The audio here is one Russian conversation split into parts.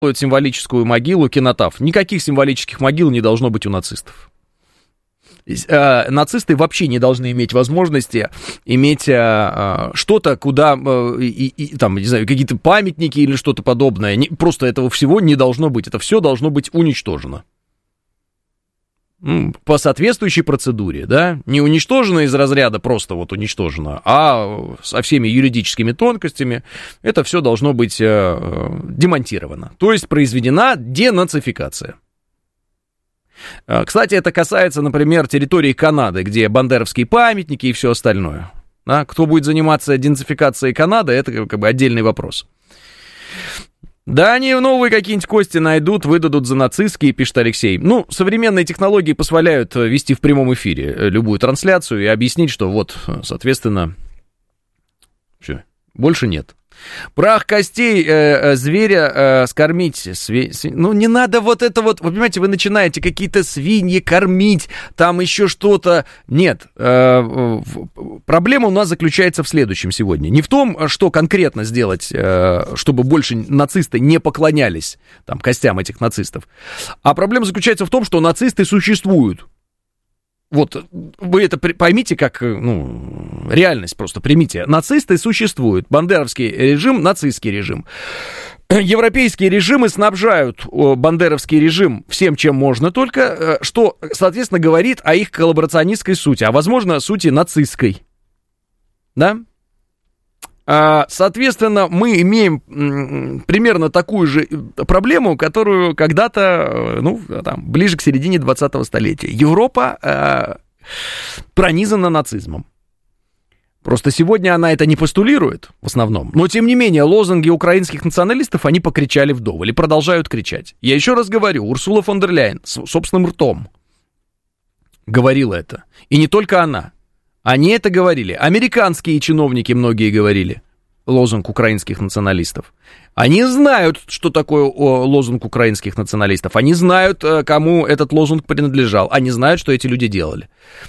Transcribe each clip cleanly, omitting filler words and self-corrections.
символическую могилу кинотаф. Никаких символических могил не должно быть у нацистов. Нацисты вообще не должны иметь возможности иметь что-то, куда, там, не знаю, какие-то памятники или что-то подобное. Просто этого всего не должно быть. Это все должно быть уничтожено. По соответствующей процедуре, да, не уничтожено из разряда просто вот уничтожено, а со всеми юридическими тонкостями это все должно быть демонтировано, то есть произведена денацификация. Кстати, это касается, например, территории Канады, где бандеровские памятники и все остальное. Да? Кто будет заниматься денацификацией Канады, это как бы отдельный вопрос. Да, они новые какие-нибудь кости найдут, выдадут за нацистские, пишет Алексей. Ну, современные технологии позволяют вести в прямом эфире любую трансляцию и объяснить, что вот, соответственно, все, больше нет. Прах костей зверя скормить. Ну, не надо вот это вот. Вы понимаете, вы начинаете какие-то свиньи кормить, там еще что-то. Нет. Проблема у нас заключается в следующем сегодня. Не в том, что конкретно сделать, чтобы больше нацисты не поклонялись там, костям этих нацистов. А проблема заключается в том, что нацисты существуют. Вот, вы это поймите как, ну, реальность просто примите. Нацисты существуют. Бандеровский режим, нацистский режим. Европейские режимы снабжают бандеровский режим всем, чем можно, только что, соответственно, говорит о их коллаборационистской сути, а, возможно, сути нацистской. Да? Соответственно, мы имеем примерно такую же проблему, которую когда-то, ну, там, ближе к середине 20-го столетия. Европа пронизана нацизмом. Просто сегодня она это не постулирует в основном. Но, тем не менее, лозунги украинских националистов, они покричали вдоволь и продолжают кричать. Я еще раз говорю, Урсула фон дер Ляйен собственным ртом говорила это. И не только она. Они это говорили. Американские чиновники многие говорили. Лозунг украинских националистов. Они знают, что такое лозунг украинских националистов. Они знают, кому этот лозунг принадлежал. Они знают, что эти люди делали.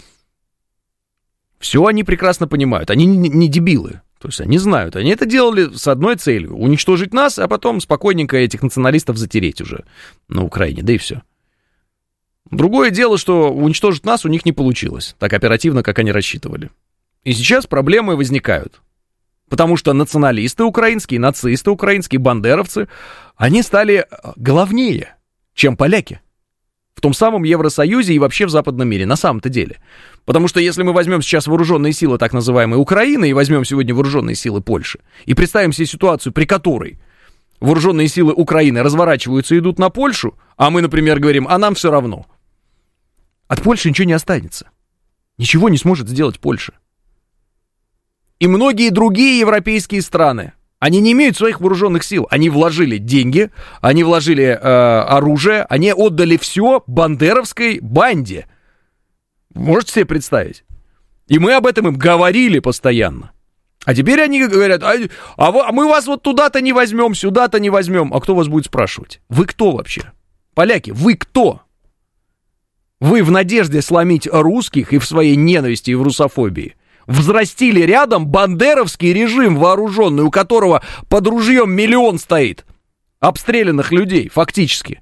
Все они прекрасно понимают. Они не дебилы. То есть они знают. Они это делали с одной целью. Уничтожить нас, а потом спокойненько этих националистов затереть уже на Украине. Да и все. Другое дело, что уничтожить нас у них не получилось так оперативно, как они рассчитывали. И сейчас проблемы возникают. Потому что националисты украинские, нацисты украинские, бандеровцы, они стали главнее, чем поляки. В том самом Евросоюзе и вообще в западном мире, на самом-то деле. Потому что если мы возьмем сейчас вооруженные силы так называемой Украины и возьмем сегодня вооруженные силы Польши, и представим себе ситуацию, при которой вооруженные силы Украины разворачиваются и идут на Польшу, а мы, например, говорим, а нам все равно. От Польши ничего не останется. Ничего не сможет сделать Польша. И многие другие европейские страны, они не имеют своих вооруженных сил. Они вложили деньги, они вложили оружие, они отдали все бандеровской банде. Можете себе представить? И мы об этом им говорили постоянно. А теперь они говорят, а мы вас вот туда-то не возьмем, сюда-то не возьмем. А кто вас будет спрашивать? Вы кто вообще? Поляки, вы кто? Вы в надежде сломить русских и в своей ненависти и в русофобии взрастили рядом бандеровский режим вооруженный, у которого под ружьем 1 миллион стоит обстрелянных людей, фактически.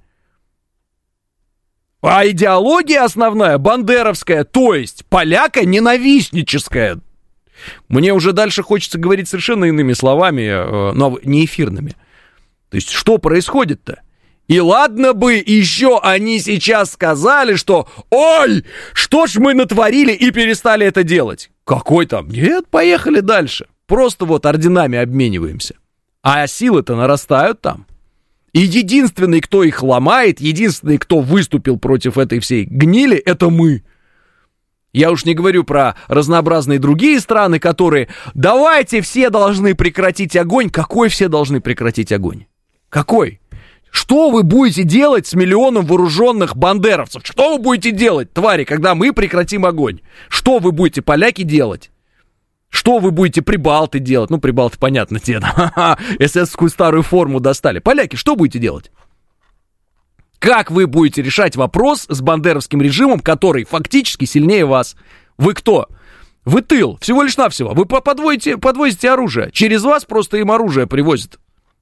А идеология основная бандеровская, то есть поляко-ненавистническая. Мне уже дальше хочется говорить совершенно иными словами, но не эфирными. То есть что происходит-то? И ладно бы еще они сейчас сказали, что «Ой, что ж мы натворили и перестали это делать». Какой там? Нет, поехали дальше. Просто вот орденами обмениваемся. А силы-то нарастают там. И единственный, кто их ломает, единственный, кто выступил против этой всей гнили, это мы. Я уж не говорю про разнообразные другие страны, которые «давайте все должны прекратить огонь». Какой все должны прекратить огонь? Какой? Что вы будете делать с 1 миллионом вооруженных бандеровцев? Что вы будете делать, твари, когда мы прекратим огонь? Что вы будете, поляки, делать? Что вы будете, прибалты, делать? Ну, прибалты, понятно, те, да, эсэсовскую старую форму достали. Поляки, что будете делать? Как вы будете решать вопрос с бандеровским режимом, который фактически сильнее вас? Вы кто? Вы тыл, всего лишь навсего. Вы подвозите оружие. Через вас просто им оружие привозят.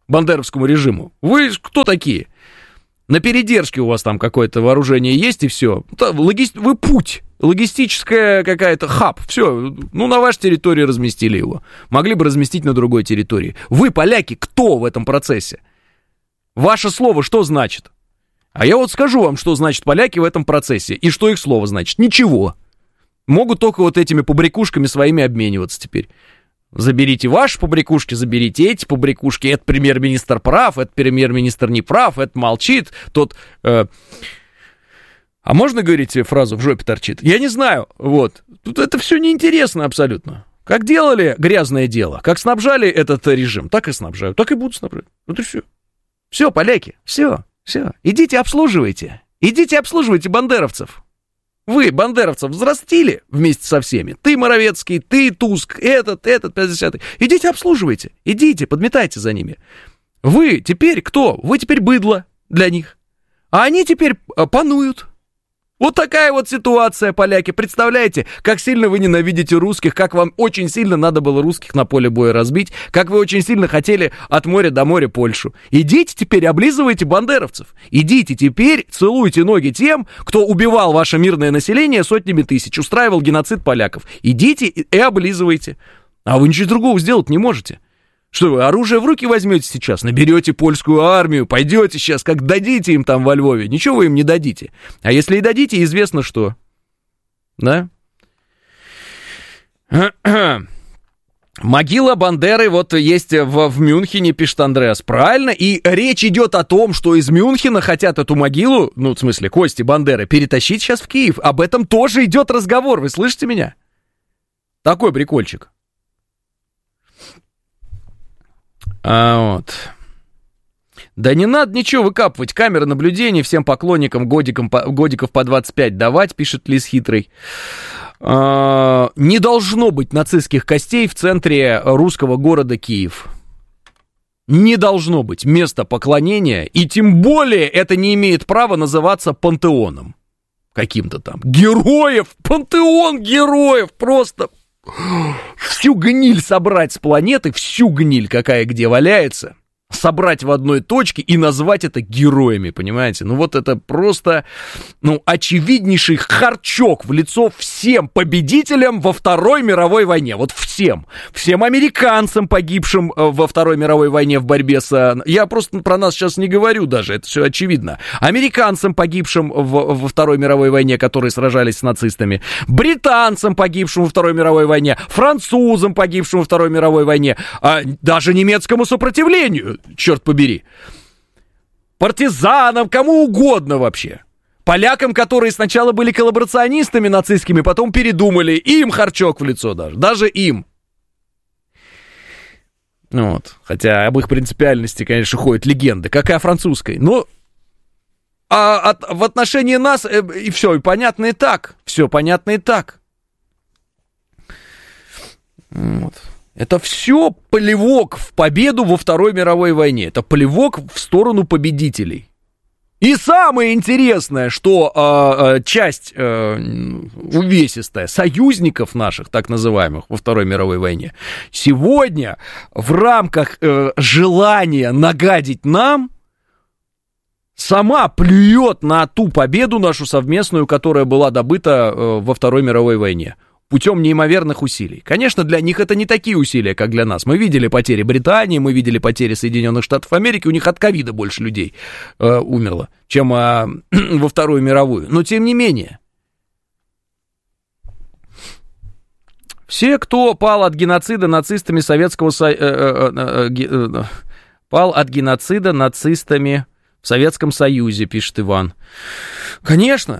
бандеровскому режиму? Вы кто такие? На передержке у вас там какое-то вооружение есть, и все. Вы путь, логистическая какая-то хаб, все. Ну, на вашей территории разместили его. Могли бы разместить на другой территории. Вы, поляки, кто в этом процессе? Ваше слово что значит? А я вот скажу вам, что значит поляки в этом процессе, и что их слово значит. Ничего. Могут только вот этими побрякушками своими обмениваться теперь. Заберите ваши побрякушки, заберите эти побрякушки. Это премьер-министр прав, это премьер-министр не прав, это молчит, тот... А можно говорить фразу «в жопе торчит»? Я не знаю, вот. Тут это все неинтересно абсолютно. Как делали грязное дело, как снабжали этот режим, так и снабжают, так и будут снабжать. Вот и все. Все, поляки, все. Идите обслуживайте бандеровцев. Вы, бандеровцев, взрастили вместе со всеми. Ты, Моровецкий, ты, Туск, этот, 50-й. Идите обслуживайте, идите, подметайте за ними. Вы теперь кто? Вы теперь быдло для них. А они теперь пануют. Вот такая вот ситуация, поляки. Представляете, как сильно вы ненавидите русских, как вам очень сильно надо было русских на поле боя разбить, как вы очень сильно хотели от моря до моря Польшу. Идите теперь, облизывайте бандеровцев. Идите теперь, целуйте ноги тем, кто убивал ваше мирное население сотнями тысяч, устраивал геноцид поляков. Идите и облизывайте. А вы ничего другого сделать не можете. Что вы, оружие в руки возьмете сейчас, наберете польскую армию, пойдете сейчас, как дадите им там во Львове, ничего вы им не дадите. А если и дадите, известно что. Да? Могила Бандеры вот есть в Мюнхене, пишет Андреас, правильно? И речь идет о том, что из Мюнхена хотят эту могилу, ну, в смысле, кости Бандеры, перетащить сейчас в Киев. Об этом тоже идет разговор, вы слышите меня? Такой прикольчик. Вот. Да не надо ничего выкапывать. Камеры наблюдения всем поклонникам годиков по 25 давать, пишет Лис Хитрый. Не должно быть нацистских костей в центре русского города Киев. Не должно быть места поклонения, и тем более это не имеет права называться пантеоном. Каким-то там. Героев! Пантеон героев! Просто... Всю гниль собрать с планеты, всю гниль, какая где валяется, собрать в одной точке и назвать это героями, понимаете? Ну вот это просто, ну, очевиднейший харчок в лицо всем победителям во Второй мировой войне. Вот всем. Всем американцам, погибшим во Второй мировой войне в борьбе с... Я просто про нас сейчас не говорю даже, это все очевидно. Американцам, погибшим во Второй мировой войне, которые сражались с нацистами. Британцам, погибшим во Второй мировой войне. Французам, погибшим во Второй мировой войне. Даже немецкому сопротивлению. Черт побери. Партизанам, кому угодно вообще. Полякам, которые сначала были коллаборационистами нацистскими, потом передумали. Им харчок в лицо даже. Даже им. Вот. Хотя об их принципиальности, конечно, ходят легенды. Как и о французской. Но в отношении нас и все, и понятно и так. Все понятно и так. Вот. Это все плевок в победу во Второй мировой войне. Это плевок в сторону победителей. И самое интересное, что часть увесистая союзников наших, так называемых, во Второй мировой войне, сегодня в рамках желания нагадить нам, сама плюет на ту победу нашу совместную, которая была добыта во Второй мировой войне. Путем неимоверных усилий. Конечно, для них это не такие усилия, как для нас. Мы видели потери Британии, мы видели потери Соединенных Штатов Америки. У них от ковида больше людей умерло, чем во Вторую мировую. Но тем не менее. Все, кто пал от геноцида нацистами Советского Союза... Пал от геноцида нацистами в Советском Союзе, пишет Иван. Конечно.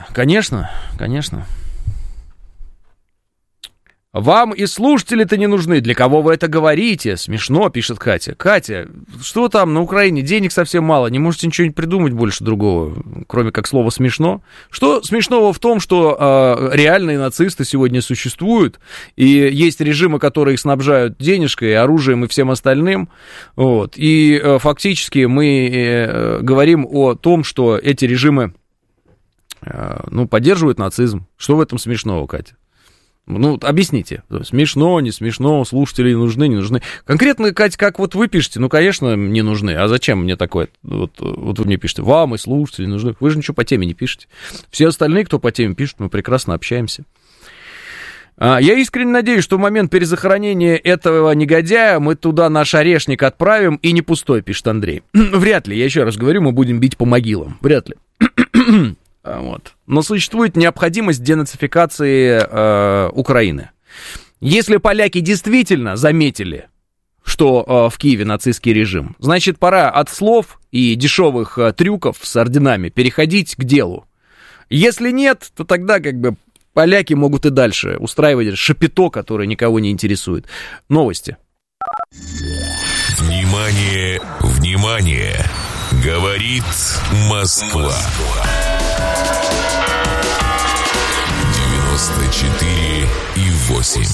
Вам и слушатели-то не нужны. Для кого вы это говорите? Смешно, пишет Катя. Катя, что там на Украине? Денег совсем мало. Не можете ничего придумать больше другого, кроме как слова «смешно». Что смешного в том, что реальные нацисты сегодня существуют, и есть режимы, которые их снабжают денежкой, оружием и всем остальным. Вот. И фактически мы говорим о том, что эти режимы поддерживают нацизм. Что в этом смешного, Катя? Ну, объясните. Смешно, не смешно, слушатели нужны, не нужны. Конкретно, Кать, как вот вы пишете, ну, конечно, не нужны. А зачем мне такое? Вот вы мне пишете, вам и слушатели нужны. Вы же ничего по теме не пишете. Все остальные, кто по теме пишет, мы прекрасно общаемся. Я искренне надеюсь, что в момент перезахоронения этого негодяя мы туда наш орешник отправим, и не пустой, пишет Андрей. Вряд ли, я еще раз говорю, мы будем бить по могилам. Вряд ли. Вот. Но существует необходимость денацификации Украины. Если поляки действительно заметили, что в Киеве нацистский режим, значит, пора от слов и дешевых трюков с орденами переходить к делу. Если нет, то тогда как бы поляки могут и дальше устраивать шапито, которое никого не интересует. Новости. Внимание, внимание! Говорит Москва. 94,8.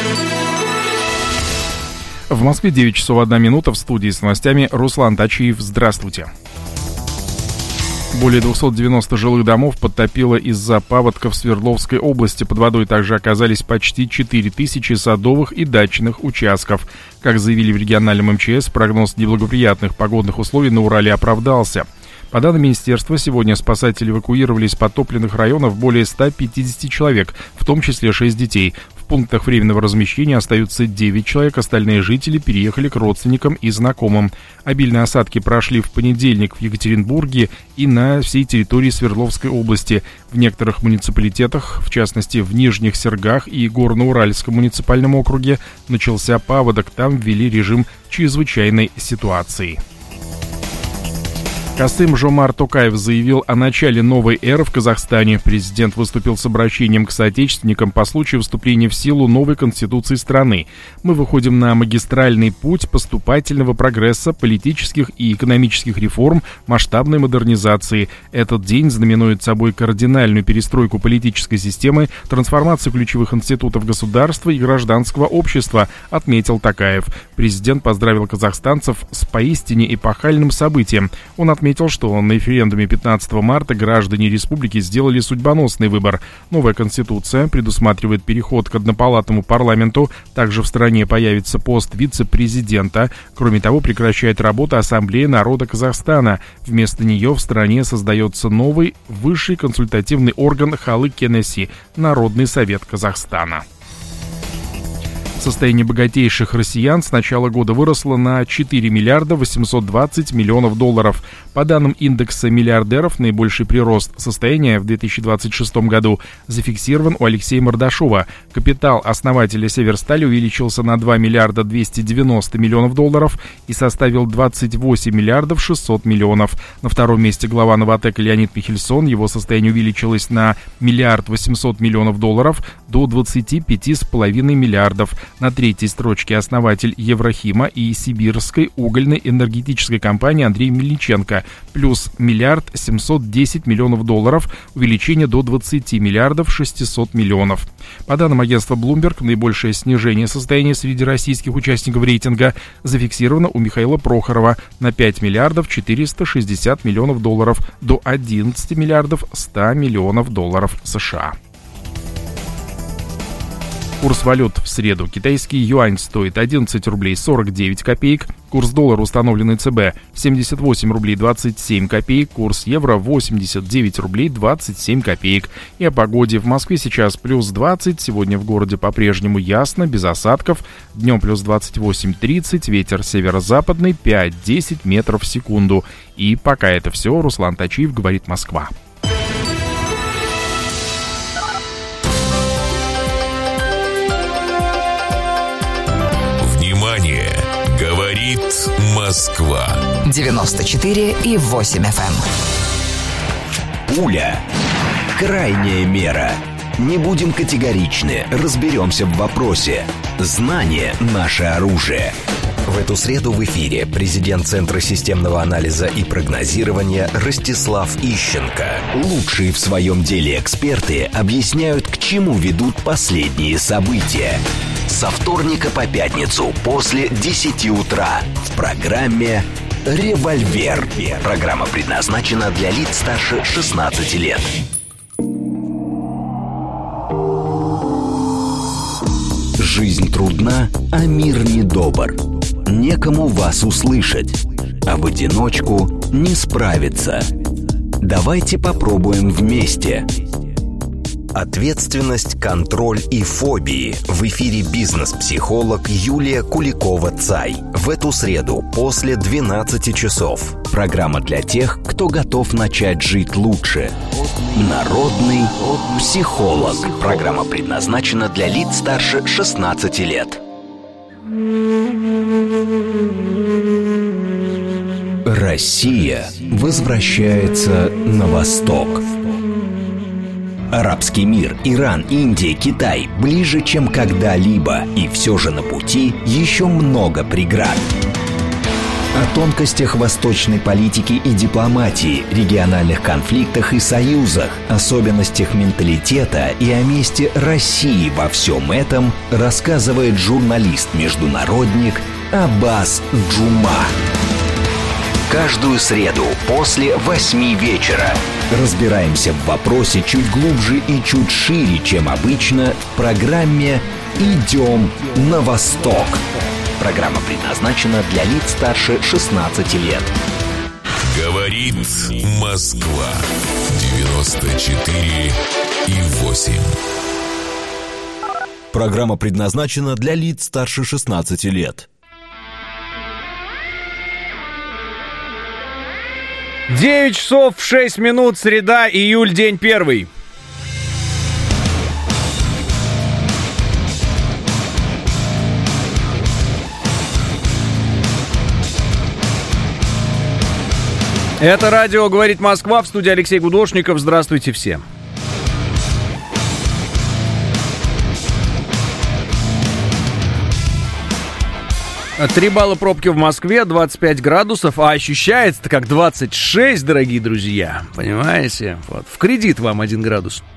В Москве 9 часов 1 минута. В студии с новостями Руслан Тачиев. Здравствуйте. Более 290 жилых домов подтопило из-за паводков в Свердловской области. Под водой также оказались почти 4000 садовых и дачных участков. Как заявили в региональном МЧС, прогноз неблагоприятных погодных условий на Урале оправдался. По данным министерства, сегодня спасатели эвакуировали из подтопленных районов более 150 человек, в том числе 6 детей. В пунктах временного размещения остаются 9 человек, остальные жители переехали к родственникам и знакомым. Обильные осадки прошли в понедельник в Екатеринбурге и на всей территории Свердловской области. В некоторых муниципалитетах, в частности в Нижних Сергах и Горно-Уральском муниципальном округе, начался паводок, там ввели режим чрезвычайной ситуации. Касым-Жомарт Токаев заявил о начале новой эры в Казахстане. Президент выступил с обращением к соотечественникам по случаю вступления в силу новой конституции страны. Мы выходим на магистральный путь поступательного прогресса, политических и экономических реформ, масштабной модернизации. Этот день знаменует собой кардинальную перестройку политической системы, трансформацию ключевых институтов государства и гражданского общества, отметил Токаев. Президент поздравил казахстанцев с поистине эпохальным событием. Он отметил, что на референдуме 15 марта граждане республики сделали судьбоносный выбор. Новая конституция предусматривает переход к однопалатному парламенту. Также в стране появится пост вице-президента. Кроме того, прекращает работу Ассамблея народа Казахстана. Вместо нее в стране создается новый высший консультативный орган Халық-Кенеси – Народный совет Казахстана. Состояние богатейших россиян с начала года выросло на 4 миллиарда 820 миллионов долларов. По данным индекса миллиардеров, наибольший прирост состояния в 2026 году зафиксирован у Алексея Мордашова. Капитал основателя Северстали увеличился на 2 миллиарда 290 миллионов долларов и составил 28 миллиардов 600 миллионов. На втором месте глава Новатэк Леонид Михельсон. Его состояние увеличилось на миллиард 800 миллионов долларов до 25,5 миллиардов. На третьей строчке основатель Еврохима и Сибирской угольной энергетической компании Андрей Мельниченко, плюс миллиард 710 миллионов долларов, увеличение до 20 миллиардов 600 миллионов. По данным агентства Bloomberg, наибольшее снижение состояния среди российских участников рейтинга зафиксировано у Михаила Прохорова на 5 миллиардов 460 миллионов долларов до 11 миллиардов 100 миллионов долларов США. Курс валют в среду. Китайский юань стоит 11 рублей 49 копеек. Курс доллара, установленный ЦБ, 78 рублей 27 копеек. Курс евро 89 рублей 27 копеек. И о погоде. В Москве сейчас плюс 20. Сегодня в городе по-прежнему ясно, без осадков. Днем плюс 28-30. Ветер северо-западный 5-10 метров в секунду. И пока это все. Руслан Тачиев, говорит Москва. Говорит Москва. 94,8 FM. Пуля. Крайняя мера. Не будем категоричны, разберемся в вопросе. Знание – наше оружие. В эту среду в эфире президент Центра системного анализа и прогнозирования Ростислав Ищенко. Лучшие в своем деле эксперты объясняют, к чему ведут последние события. Со вторника по пятницу после 10 утра в программе «Револьвер». Программа предназначена для лиц старше 16 лет. Жизнь трудна, а мир недобр. Некому вас услышать, а в одиночку не справиться. Давайте попробуем вместе. Ответственность, контроль и фобии. В эфире бизнес-психолог Юлия Куликова-Цай. В эту среду после 12 часов. Программа для тех, кто готов начать жить лучше. Народный психолог. Программа предназначена для лиц старше 16 лет. Россия возвращается на восток. Арабский мир, Иран, Индия, Китай ближе, чем когда-либо, и все же на пути еще много преград. О тонкостях восточной политики и дипломатии, региональных конфликтах и союзах, особенностях менталитета и о месте России во всем этом рассказывает журналист-международник Аббас Джума. Каждую среду после 8 вечера разбираемся в вопросе чуть глубже и чуть шире, чем обычно, в программе «Идем на восток». Программа предназначена для лиц старше 16 лет. Говорит Москва. 94,8. Программа предназначена для лиц старше 16 лет. 9 часов 6 минут, среда, июль, день первый. Это радио «Говорит Москва», в студии Алексей Гудошников. Здравствуйте всем. Три балла пробки в Москве, 25 градусов, а ощущается-то как 26, дорогие друзья. Понимаете? Вот. В кредит вам 1 градус.